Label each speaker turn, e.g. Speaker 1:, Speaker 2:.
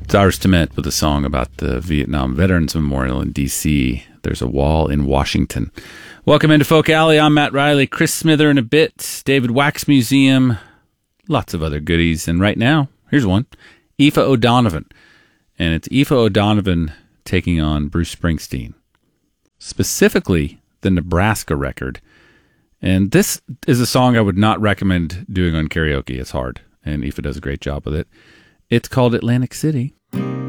Speaker 1: Cyrus Temet with a song about the Vietnam Veterans Memorial in D.C. There's a wall in Washington. Welcome into Folk Alley. I'm Matt Riley. Chris Smither in a bit. David Wax Museum. Lots of other goodies. And right now, here's one. Aoife O'Donovan. And it's Aoife O'Donovan taking on Bruce Springsteen. Specifically, the Nebraska record. And this is a song I would not recommend doing on karaoke. It's hard. And Aoife does a great job with it. It's called Atlantic City.